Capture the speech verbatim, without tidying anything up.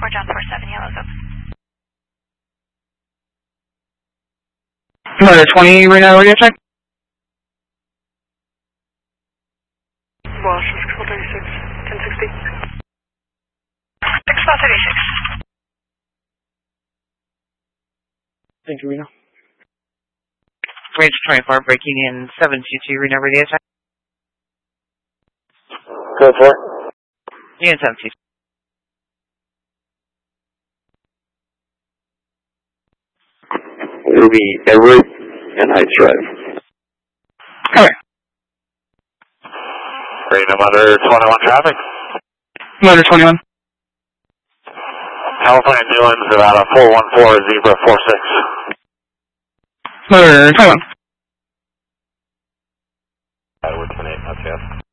four John four seven, Yellow's up. Motor twenty, Reno, radio check. Wash, control thirty-six, ten sixty. six four thirty-six. Thank you, Reno. Range twenty-four, breaking in seven two two, Reno, radio check. Go for it. Unit seven two. It'll be Everett and Heights Drive. Correct. Reno, Motor twenty-one traffic. Motor twenty-one. California Newlands about a four one four, Zebra four six. Motor twenty-one. Atwood twenty-eight, that's yes.